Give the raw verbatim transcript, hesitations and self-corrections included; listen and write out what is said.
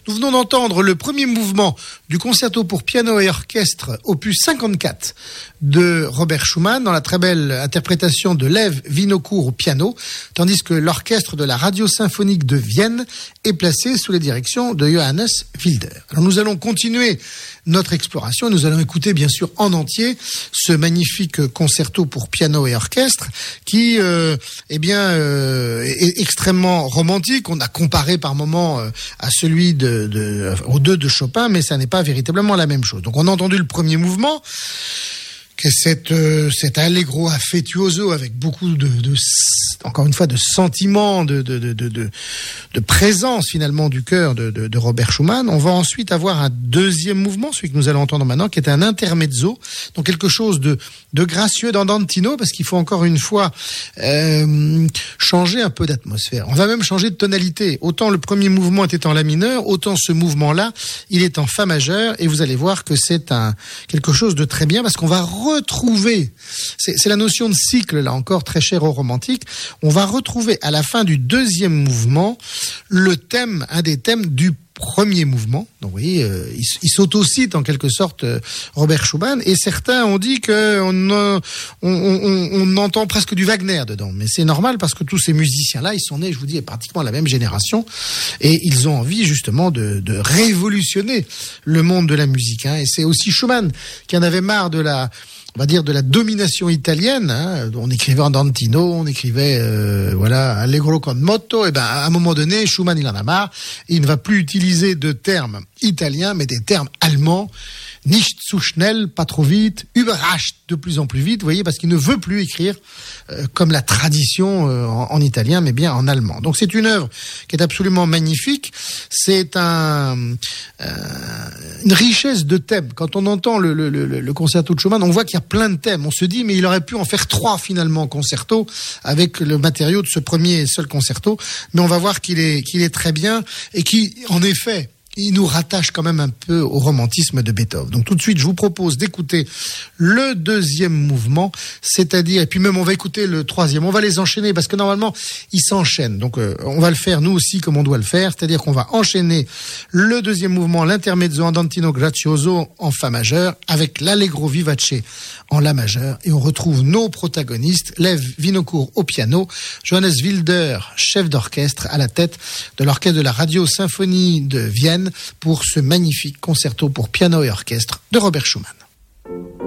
Nous venons d'entendre le premier mouvement du concerto pour piano et orchestre opus cinquante-quatre de Robert Schumann dans la très belle interprétation de Lev Vinokour au piano, tandis que l'orchestre de la Radio Symphonique de Vienne est placé sous les directions de Johannes Wilder. Alors nous allons continuer notre exploration et nous allons écouter bien sûr en entier ce magnifique concerto pour piano et orchestre qui euh, eh bien euh, est extrêmement romantique. On a comparé par moments euh, à celui de, de aux deux de Chopin, mais ça n'est pas véritablement la même chose. Donc on a entendu le premier mouvement, que cette euh, cet allegro affettuoso avec beaucoup de, de encore une fois de sentiments, de de de de de présence finalement du cœur de, de de Robert Schumann. On va ensuite avoir un deuxième mouvement, celui que nous allons entendre maintenant, qui est un intermezzo, donc quelque chose de de gracieux d'andantino, parce qu'il faut encore une fois euh, changer un peu d'atmosphère. On va même changer de tonalité. Autant le premier mouvement était en la mineur, autant ce mouvement-là, il est en fa majeur, et vous allez voir que c'est un quelque chose de très bien, parce qu'on va retrouver, c'est, c'est la notion de cycle, là encore, très chère aux romantiques, on va retrouver à la fin du deuxième mouvement le thème, un des thèmes du premier mouvement. Donc vous voyez, euh, il, il s'autocite en quelque sorte euh, Robert Schumann, et certains ont dit que on, on, on, on entend presque du Wagner dedans, mais c'est normal parce que tous ces musiciens-là, ils sont nés, je vous dis, pratiquement la même génération, et ils ont envie justement de, de révolutionner le monde de la musique, hein. Et c'est aussi Schumann qui en avait marre de la on va dire de la domination italienne, hein. On écrivait andantino, on écrivait euh, voilà allegro con moto, et ben à un moment donné Schumann il en a marre, il ne va plus utiliser de termes italiens mais des termes allemands. Nicht zu schnell, pas trop vite, überrascht, de plus en plus vite, vous voyez, parce qu'il ne veut plus écrire euh, comme la tradition euh, en, en italien, mais bien en allemand. Donc c'est une œuvre qui est absolument magnifique. C'est un, euh, une richesse de thèmes. Quand on entend le, le, le, le concerto de Schumann, on voit qu'il y a plein de thèmes. On se dit, mais il aurait pu en faire trois finalement concertos avec le matériau de ce premier et seul concerto. Mais on va voir qu'il est, qu'il est très bien et qui, en effet, il nous rattache quand même un peu au romantisme de Beethoven. Donc tout de suite, je vous propose d'écouter le deuxième mouvement, c'est-à-dire, et puis même on va écouter le troisième, on va les enchaîner parce que normalement, ils s'enchaînent. Donc euh, on va le faire nous aussi comme on doit le faire, c'est-à-dire qu'on va enchaîner le deuxième mouvement, l'intermezzo andantino grazioso en fa majeur, avec l'allegro vivace en la majeur, et on retrouve nos protagonistes, Lev Vinokour au piano, Johannes Wilder, chef d'orchestre, à la tête de l'orchestre de la Radio Symphonie de Vienne, pour ce magnifique concerto pour piano et orchestre de Robert Schumann.